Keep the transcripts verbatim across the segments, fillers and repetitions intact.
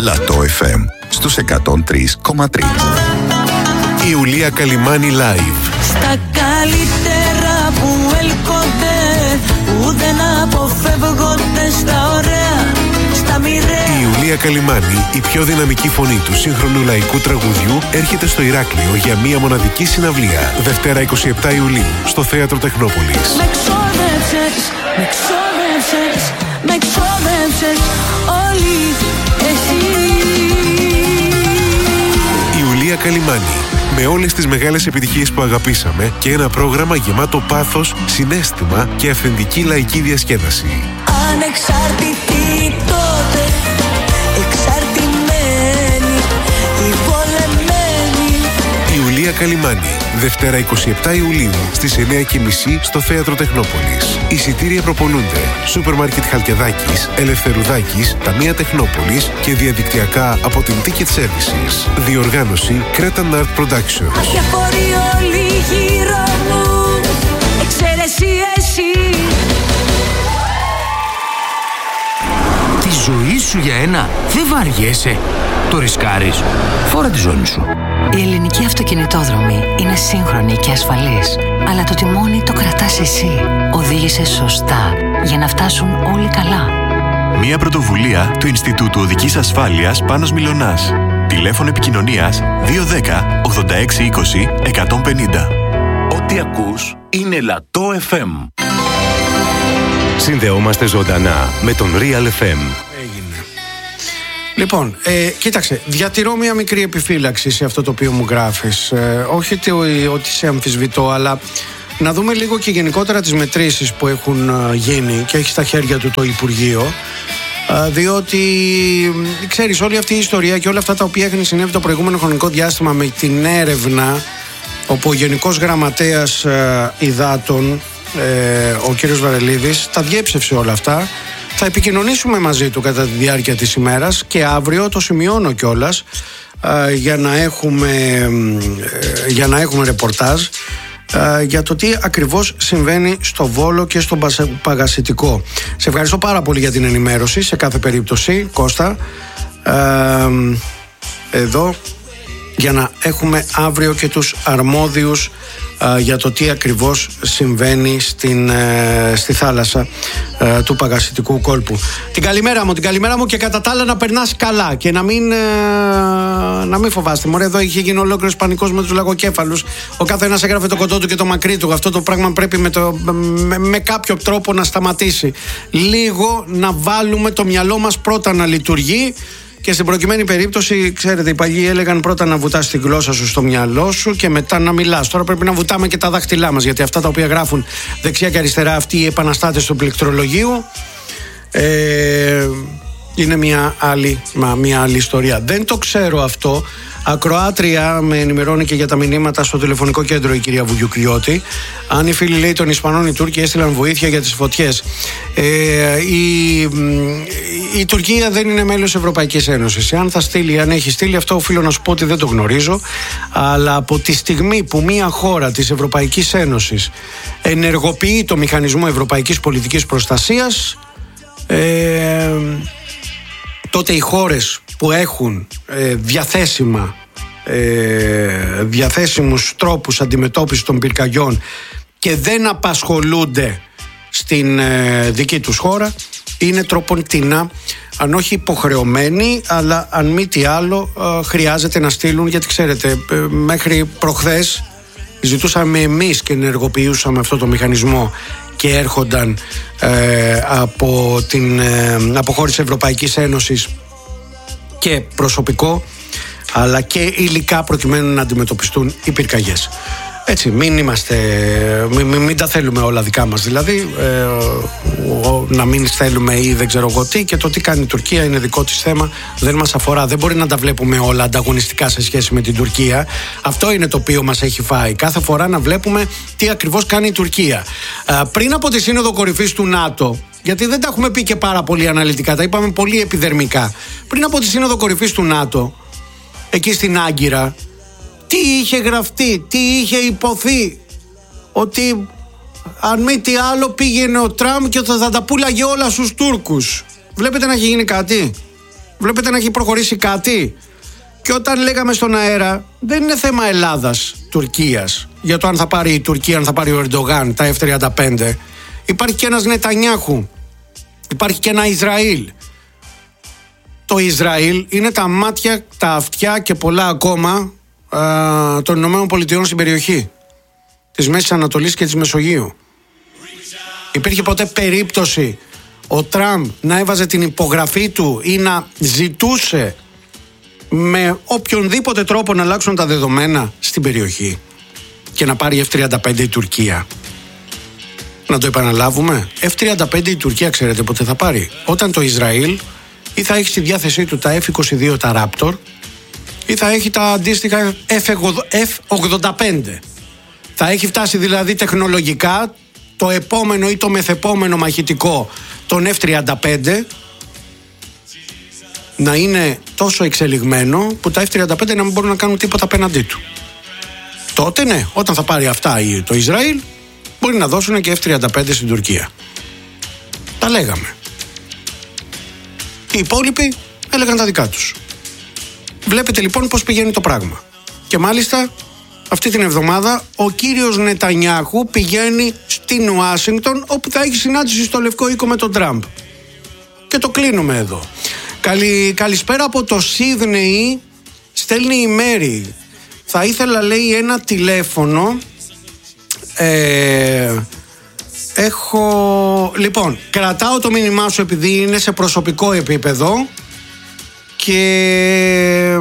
Λατό εφ εμ στους εκατόν τρία κόμμα τρία. Ιουλία Καλυμάνη Live. Στα καλύτερα που έλκονται, που δεν αποφεύγονται, στα ωραία, στα μοιραία. Η Ιουλία Καλυμάνη, η πιο δυναμική φωνή του σύγχρονου λαϊκού τραγουδιού, έρχεται στο Ηράκλειο για μία μοναδική συναυλία. Δευτέρα εικοστή εβδόμη Ιουλίου, στο Θέατρο Τεχνόπολης. Με ξόδεψες, με ξόδεψες, με ξόδεψες όλοι εσύ. Ιουλία Καλυμάνη, με όλες τις μεγάλες επιτυχίες που αγαπήσαμε και ένα πρόγραμμα γεμάτο πάθος, συναίσθημα και αυθεντική λαϊκή διασκέδαση. Ανεξάρτητη τότε, εξαρτημένη, υπολεμένη. Ιουλία Καλυμάνη, Δευτέρα εικοστή εβδόμη Ιουλίου στις εννιά και μισή στο Θέατρο Τεχνόπολης. Εισιτήρια προπολούνται Σούπερ Μάρκετ Χαλκιδάκης, Ελευθερουδάκης, Ταμεία Τεχνόπολης και διαδικτυακά από την Ticket Services. Διοργάνωση Cretan Art Productions. Αδιαφορεί όλοι γύρω μου, εξαίρεση εσύ. Τη ζωή σου για ένα δεν βαριέσαι. Το ρισκάρεις. Φόρα τη ζώνη σου. Η ελληνική αυτοκινητόδρομη είναι σύγχρονη και ασφαλής, αλλά το τιμόνι το κρατάς εσύ. Οδήγησε σωστά για να φτάσουν όλοι καλά. Μια πρωτοβουλία του Ινστιτούτου Οδικής Ασφάλειας Πάνος Μιλωνάς. Τηλέφωνο επικοινωνίας δύο ένα μηδέν ογδόντα έξι είκοσι εκατόν πενήντα. Ό,τι ακούς είναι Λατό εφ εμ. Συνδεόμαστε ζωντανά με τον Real εφ εμ. Λοιπόν, ε, κοίταξε, διατηρώ μια μικρή επιφύλαξη σε αυτό το οποίο μου γράφεις. Ε, όχι ότι, ότι σε αμφισβητώ, αλλά να δούμε λίγο και γενικότερα τις μετρήσεις που έχουν γίνει και έχει στα χέρια του το Υπουργείο. Ε, διότι, ξέρεις, όλη αυτή η ιστορία και όλα αυτά τα οποία έχουν συνέβη το προηγούμενο χρονικό διάστημα με την έρευνα, όπου ο Γενικός Γραμματέας ε, Υδάτων, ε, ο κύριος Βαρελίδης, τα διέψευσε όλα αυτά. Θα επικοινωνήσουμε μαζί του κατά τη διάρκεια της ημέρας και αύριο, το σημειώνω κιόλας, ε, για να έχουμε, ε, για να έχουμε ρεπορτάζ ε, για το τι ακριβώς συμβαίνει στο Βόλο και στο Παγασιτικό. Σε ευχαριστώ πάρα πολύ για την ενημέρωση σε κάθε περίπτωση, Κώστα. Ε, εδώ για να έχουμε αύριο και τους αρμόδιους Uh, για το τι ακριβώς συμβαίνει στην, uh, στη θάλασσα uh, του Παγασιτικού κόλπου. Την καλημέρα μου, την καλημέρα μου και κατά τα άλλα να περνάς καλά και να μην, uh, να μην φοβάστε. Μωρέ, εδώ είχε γίνει ολόκληρος πανικός με τους λαγοκέφαλους. Ο καθένας έγραφε το κοντό του και το μακρύ του. Αυτό το πράγμα πρέπει με, το, με, με κάποιο τρόπο να σταματήσει. Λίγο να βάλουμε το μυαλό μας πρώτα να λειτουργεί. Και στην προκειμένη περίπτωση, ξέρετε, οι παλιοί έλεγαν πρώτα να βουτάς τη γλώσσα σου στο μυαλό σου και μετά να μιλάς. Τώρα πρέπει να βουτάμε και τα δάχτυλά μας, γιατί αυτά τα οποία γράφουν δεξιά και αριστερά αυτοί οι επαναστάτες του πληκτρολογίου ε, είναι μια άλλη, μα, μια άλλη ιστορία. Δεν το ξέρω αυτό. Ακροάτρια με ενημερώνει και για τα μηνύματα στο τηλεφωνικό κέντρο η κυρία Βουγιουκλιώτη. Αν οι φίλοι, λέει, των Ισπανών, οι Τούρκοι έστειλαν βοήθεια για τις φωτιές. Ε, η, η Τουρκία δεν είναι μέλος της Ευρωπαϊκής Ένωσης. Αν θα στείλει, αν έχει στείλει, αυτό οφείλω να σου πω ότι δεν το γνωρίζω. Αλλά από τη στιγμή που μια χώρα της Ευρωπαϊκής Ένωσης ενεργοποιεί το μηχανισμό Ευρωπαϊκής Πολιτικής Προστασίας, ε, τότε οι χώρες που έχουν ε, διαθέσιμα ε, διαθέσιμους τρόπους αντιμετώπισης των πυρκαγιών και δεν απασχολούνται στην ε, δική τους χώρα, είναι τροποντινά, αν όχι υποχρεωμένοι, αλλά αν μη τι άλλο ε, χρειάζεται να στείλουν, γιατί ξέρετε, ε, μέχρι προχθές ζητούσαμε εμείς και ενεργοποιούσαμε αυτό το μηχανισμό και έρχονταν ε, από την ε, από χώρες Ευρωπαϊκής Ένωσης και προσωπικό, αλλά και υλικά προκειμένου να αντιμετωπιστούν οι πυρκαγιές. Έτσι, μην είμαστε, μην, μην, μην τα θέλουμε όλα δικά μας, δηλαδή ε, ο, να μην θέλουμε ή δεν ξέρω εγώ τι, και το τι κάνει η Τουρκία είναι δικό της θέμα, δεν μας αφορά. Δεν μπορεί να τα βλέπουμε όλα ανταγωνιστικά σε σχέση με την Τουρκία. Αυτό είναι το οποίο μας έχει φάει. Κάθε φορά να βλέπουμε τι ακριβώς κάνει η Τουρκία. Ε, πριν από τη Σύνοδο Κορυφής του ΝΑΤΟ, γιατί δεν τα έχουμε πει και πάρα πολύ αναλυτικά, τα είπαμε πολύ επιδερμικά. Πριν από τη Σύνοδο Κορυφής του ΝΑΤΟ, εκεί στην Άγκυρα, τι είχε γραφτεί, τι είχε υποθεί? Ότι αν μη τι άλλο πήγαινε ο Τραμπ και θα τα πούλαγε όλα στους Τούρκους. Βλέπετε να έχει γίνει κάτι? Βλέπετε να έχει προχωρήσει κάτι. Και όταν λέγαμε στον αέρα, δεν είναι θέμα Ελλάδας-Τουρκίας για το αν θα πάρει η Τουρκία, αν θα πάρει ο Ερντογάν τα εφ τριάντα πέντε. Υπάρχει και ένας Νετανιάχου. Υπάρχει και ένα Ισραήλ. Το Ισραήλ είναι τα μάτια, τα αυτιά και πολλά ακόμα α, των Ηνωμένων Πολιτειών στην περιοχή της Μέσης Ανατολής και της Μεσογείου. Υπήρχε ποτέ περίπτωση ο Τραμπ να έβαζε την υπογραφή του ή να ζητούσε με οποιονδήποτε τρόπο να αλλάξουν τα δεδομένα στην περιοχή και να πάρει εφ τριάντα πέντε η Τουρκία? Να το επαναλάβουμε. εφ τριάντα πέντε η Τουρκία ξέρετε πότε θα πάρει? Όταν το Ισραήλ ή θα έχει στη διάθεσή του τα εφ είκοσι δύο τα Raptor ή θα έχει τα αντίστοιχα εφ ογδόντα πέντε. Θα έχει φτάσει δηλαδή τεχνολογικά το επόμενο ή το μεθεπόμενο μαχητικό, τον εφ τριάντα πέντε, να είναι τόσο εξελιγμένο που τα εφ τριάντα πέντε να μην μπορούν να κάνουν τίποτα απέναντί του. Τότε ναι, όταν θα πάρει αυτά το Ισραήλ, μπορεί να δώσουν και εφ τριάντα πέντε στην Τουρκία. Τα λέγαμε. Οι υπόλοιποι έλεγαν τα δικά τους. Βλέπετε λοιπόν πώς πηγαίνει το πράγμα. Και μάλιστα αυτή την εβδομάδα ο κύριος Νετανιάχου πηγαίνει στην Ουάσιγκτον, όπου θα έχει συνάντηση στο Λευκό Οίκο με τον Τραμπ. Και το κλείνουμε εδώ. Καλη, καλησπέρα από το Σίδνεϊ, στέλνει η Μέρη. Θα ήθελα, λέει, ένα τηλέφωνο. Ε, έχω... Λοιπόν, κρατάω το μήνυμά σου επειδή είναι σε προσωπικό επίπεδο και...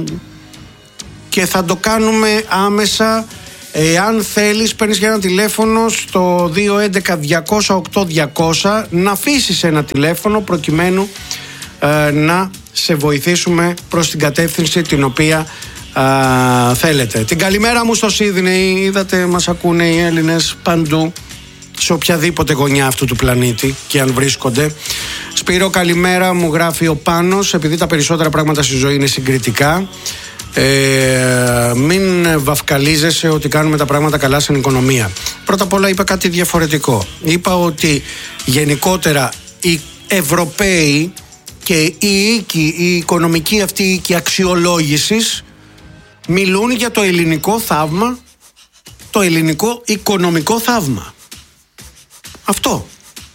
και θα το κάνουμε άμεσα. Εάν θέλεις, παίρνεις και ένα τηλέφωνο στο δύο έντεκα διακόσια οκτώ διακόσια, να αφήσεις ένα τηλέφωνο προκειμένου ε, να σε βοηθήσουμε προς την κατεύθυνση την οποία ε, θέλετε. Την καλημέρα μου στο Σίδνεϊ. Είδατε, μας ακούνε οι Έλληνες παντού, σε οποιαδήποτε γωνιά αυτού του πλανήτη και αν βρίσκονται. Σπύρο, καλημέρα, μου γράφει ο Πάνος, επειδή τα περισσότερα πράγματα στη ζωή είναι συγκριτικά. Ε, μην βαφκαλίζεσαι ότι κάνουμε τα πράγματα καλά στην οικονομία. Πρώτα απ' όλα είπα κάτι διαφορετικό. Είπα ότι γενικότερα οι Ευρωπαίοι και οι οίκοι, η οικονομική αυτή οίκη αξιολόγησης μιλούν για το ελληνικό θαύμα, το ελληνικό οικονομικό θαύμα. Αυτό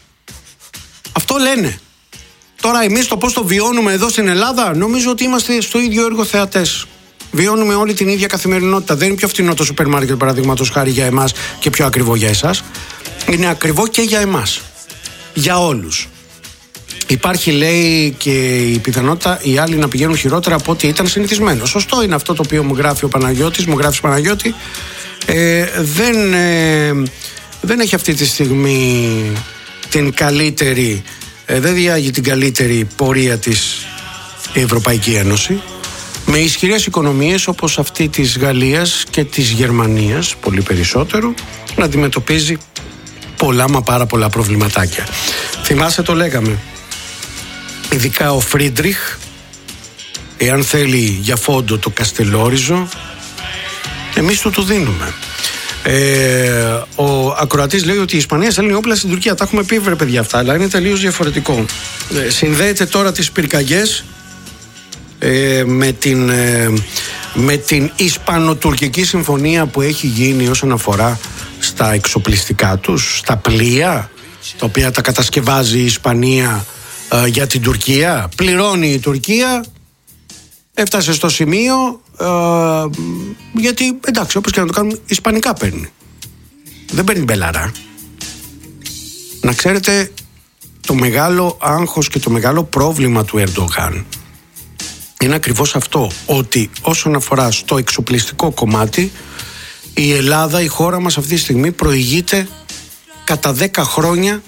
Αυτό λένε. Τώρα εμείς το πώς το βιώνουμε εδώ στην Ελλάδα, νομίζω ότι είμαστε στο ίδιο έργο θεατές. Βιώνουμε όλη την ίδια καθημερινότητα. Δεν είναι πιο φθηνό το σούπερ μάρκετ, παραδείγματος χάρη, για εμάς και πιο ακριβό για εσάς. Είναι ακριβό και για εμάς. Για όλους. Υπάρχει, λέει, και η πιθανότητα οι άλλοι να πηγαίνουν χειρότερα από ό,τι ήταν συνηθισμένο. Σωστό είναι αυτό το οποίο μου γράφει ο Παναγιώτης. Μου γράφει Παναγιώτη. Ε, δεν, ε, δεν έχει αυτή τη στιγμή την καλύτερη, ε, δεν διάγει την καλύτερη πορεία της η Ευρωπαϊκή Ένωση, με ισχυρές οικονομίες όπως αυτή της Γαλλίας και της Γερμανίας, πολύ περισσότερο, να αντιμετωπίζει πολλά μα πάρα πολλά προβληματάκια. Θυμάσαι, το λέγαμε, ειδικά ο Φρίντριχ, εάν θέλει για φόντο το Καστελόριζο, εμείς του το δίνουμε. Ε, ο ακροατής λέει ότι η Ισπανία στέλνει όπλα στην Τουρκία. Τα έχουμε πει, βρε παιδιά, αυτά, αλλά είναι τελείως διαφορετικό. Ε, συνδέεται τώρα τις πυρκαγιές ε, με την, ε, με την Ισπανοτουρκική συμφωνία που έχει γίνει όσον αφορά στα εξοπλιστικά τους, στα πλοία τα οποία τα κατασκευάζει η Ισπανία ε, για την Τουρκία. Πληρώνει η Τουρκία. Έφτασε στο σημείο, ε, γιατί εντάξει, όπως και να το κάνουμε, ισπανικά παίρνει. Δεν παίρνει μπελαρά. Να ξέρετε, το μεγάλο άγχος και το μεγάλο πρόβλημα του Ερντογάν είναι ακριβώς αυτό, ότι όσον αφορά στο εξοπλιστικό κομμάτι, η Ελλάδα, η χώρα μας αυτή τη στιγμή προηγείται κατά δέκα χρόνια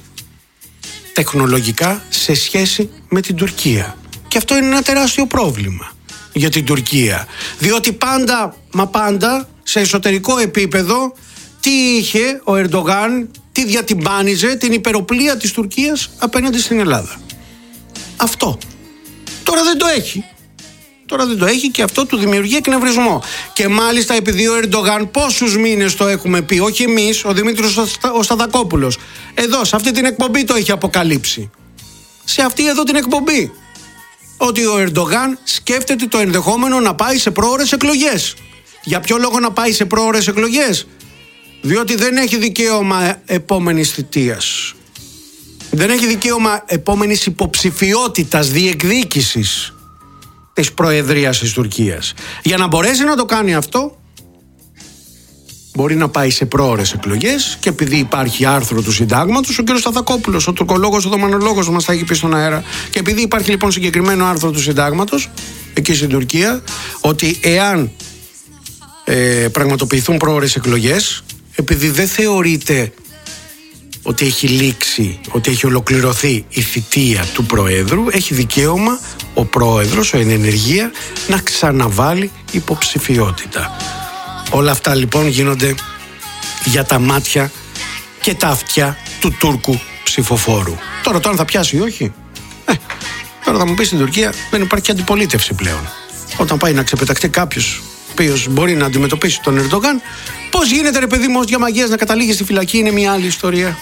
τεχνολογικά σε σχέση με την Τουρκία. Και αυτό είναι ένα τεράστιο πρόβλημα για την Τουρκία, διότι πάντα, μα πάντα, σε εσωτερικό επίπεδο, τι είχε ο Ερντογάν, τι διατυμπάνιζε, την υπεροπλία της Τουρκίας απέναντι στην Ελλάδα. Αυτό. Τώρα δεν το έχει. Τώρα δεν το έχει και αυτό του δημιουργεί εκνευρισμό. Και μάλιστα επειδή ο Ερντογάν, πόσους μήνες το έχουμε πει, όχι εμείς, ο Δημήτρης ο Σταδακόπουλος, εδώ, σε αυτή την εκπομπή το έχει αποκαλύψει. Σε αυτή εδώ την εκπομπή. ότι ο Ερντογάν σκέφτεται το ενδεχόμενο να πάει σε πρόωρες εκλογές. Για ποιο λόγο να πάει σε πρόωρες εκλογές? Διότι δεν έχει δικαίωμα επόμενης θητείας. Δεν έχει δικαίωμα επόμενης υποψηφιότητας, διεκδίκησης της προεδρίας της Τουρκίας. Για να μπορέσει να το κάνει αυτό, μπορεί να πάει σε πρόωρες εκλογές, και επειδή υπάρχει άρθρο του συντάγματος, ο κ. Σταθακόπουλος, ο τουρκολόγος, ο δομανολόγος μας θα έχει πει στον αέρα, και επειδή υπάρχει λοιπόν συγκεκριμένο άρθρο του συντάγματος εκεί στην Τουρκία, ότι εάν ε, πραγματοποιηθούν πρόωρες εκλογές, επειδή δεν θεωρείται ότι έχει λήξει, ότι έχει ολοκληρωθεί η θητεία του Προέδρου, έχει δικαίωμα ο Πρόεδρος, ο εν ενεργεία, να ξαναβάλει υποψηφιότητα. Όλα αυτά λοιπόν γίνονται για τα μάτια και τα αυτιά του Τούρκου ψηφοφόρου. Τώρα το αν θα πιάσει ή όχι, ε, τώρα θα μου πει στην Τουρκία δεν υπάρχει αντιπολίτευση πλέον. Όταν πάει να ξεπεταχτεί κάποιος ο οποίος μπορεί να αντιμετωπίσει τον Ερντογάν, πώς γίνεται ρε παιδί μου ως διαμαγείας να καταλήγει στη φυλακή, είναι μια άλλη ιστορία.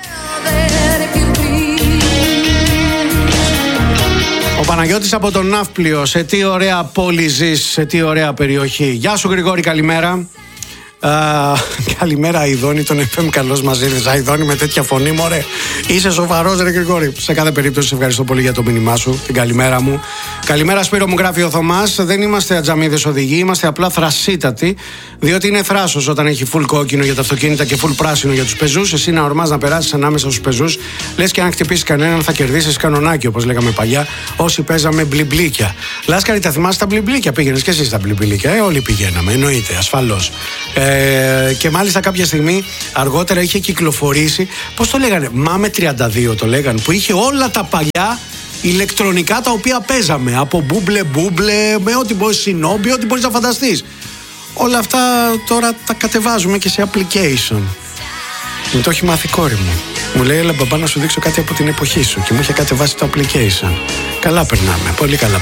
Ο Παναγιώτης από τον Ναύπλιο, σε τι ωραία πόλη ζεις, σε τι ωραία περιοχή. Γεια σου Γρηγόρη, καλημέρα. Uh, καλημέρα Αηδόνη, τον εφ εμ καλώς μας ήρθες. Αηδόνη με τέτοια φωνή, μωρέ. Είσαι σοβαρός ρε Γρηγόρη. Σε κάθε περίπτωση σε ευχαριστώ πολύ για το μήνυμά σου, την καλημέρα μου. Καλημέρα Σπύρο, μου γράφει ο Θωμάς. Δεν είμαστε ατζαμίδες οδηγοί, είμαστε απλά θρασίτατοι. Διότι είναι θράσος όταν έχει full κόκκινο για τα αυτοκίνητα και full πράσινο για τους πεζούς. Εσύ να ορμάς να περάσεις ανάμεσα στους πεζούς. Λες και αν χτυπήσεις κανέναν θα κερδίσεις κανονάκι, όπως λέγαμε παλιά, όσοι παίζαμε μπλιμπλίκια. Λάσκαρη, τα θυμάσαι τα μπλιμπλίκια? Πήγαινες και εσύ στα μπλιμπλίκια? Ε, όλοι πηγαίναμε, εννοείται, ασφαλώς. Ε, και μάλιστα κάποια στιγμή αργότερα είχε κυκλοφορήσει, πώς το λέγανε, Μάμε τριάντα δύο το λέγανε, που είχε όλα τα παλιά ηλεκτρονικά τα οποία παίζαμε, από μπούμπλε μπούμπλε με ό,τι μπορείς, συνόμπι, ό,τι μπορείς να φανταστείς. Όλα αυτά τώρα τα κατεβάζουμε και σε application. Μου το έχει μάθει η κόρη μου. Μου λέει, έλα μπαμπά να σου δείξω κάτι από την εποχή σου, και μου είχε κατεβάσει το application. Καλά περνάμε, πολύ καλά